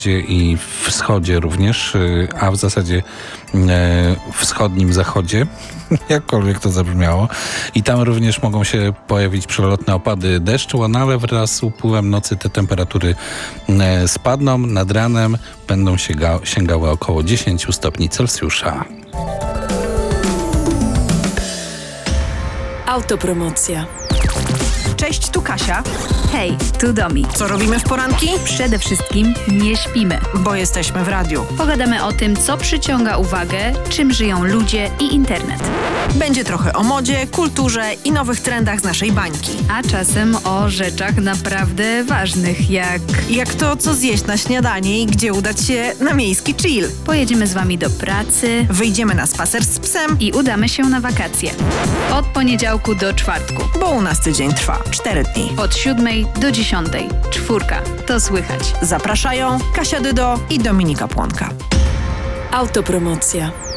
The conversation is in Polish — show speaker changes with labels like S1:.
S1: i wschodzie również, a w zasadzie wschodnim zachodzie, jakkolwiek to zabrzmiało. I tam również mogą się pojawić przelotne opady deszczu, no ale wraz z upływem nocy te temperatury spadną. Nad ranem będą sięgały około 10 stopni Celsjusza.
S2: Autopromocja.
S3: Cześć, tu Kasia.
S4: Hej, tu Domi.
S3: Co robimy w poranki?
S4: Przede wszystkim nie śpimy.
S3: Bo jesteśmy w radiu.
S4: Pogadamy o tym, co przyciąga uwagę, czym żyją ludzie i internet.
S3: Będzie trochę o modzie, kulturze i nowych trendach z naszej bańki.
S4: A czasem o rzeczach naprawdę ważnych,
S3: Jak to, co zjeść na śniadanie i gdzie udać się na miejski chill.
S4: pojedziemy z wami do pracy
S3: Wyjdziemy na spacer z psem,
S4: i udamy się na wakacje. Od poniedziałku do czwartku.
S3: bo u nas tydzień trwa 4 dni.
S4: Od 7 do 10. 4. To słychać.
S3: Zapraszają Kasia Dydo i Dominika Płonka.
S2: Autopromocja.